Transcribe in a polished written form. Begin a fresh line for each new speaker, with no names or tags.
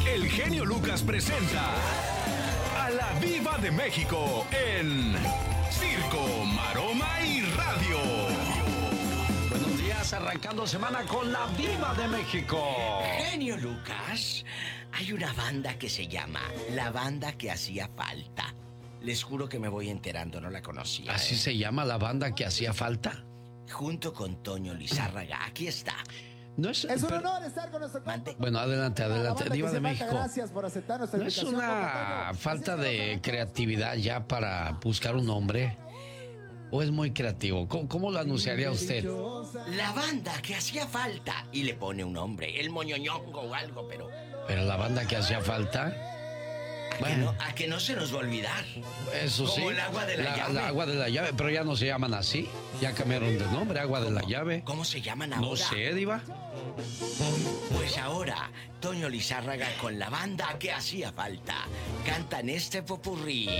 el genio Lucas presenta a la Diva de México en Circo, Maroma y Radio.
Buenos días, arrancando semana con la Diva de México.
Genio Lucas, hay una banda que se llama La Banda que Hacía Falta. Les juro que me voy enterando, no la conocía.
¿Así se llama la banda que hacía falta?
Junto con Toño Lizárraga, aquí está.
No es,
Es un honor estar con nuestro compa.
Bueno, adelante, Diva de México.
Gracias por aceptar nuestra
¿No es
invitación,
una
compa Toño?
falta
Así es que
de
vamos
creatividad ya para buscar un nombre? ¿O es muy creativo? ¿Cómo lo anunciaría usted?
La Banda que Hacía Falta. Y le pone un nombre, el moñoñongo o algo, pero...
Pero la banda que hacía falta... Bueno,
a que no se nos va a olvidar.
eso sí.
Como el agua de la llave.
La agua de la llave, pero ya no se llaman así. Ya cambiaron de nombre, agua de la llave.
¿Cómo se llaman ahora?
No sé, Diva.
Pues ahora, Toño Lizárraga con La Banda que Hacía Falta cantan este popurrí.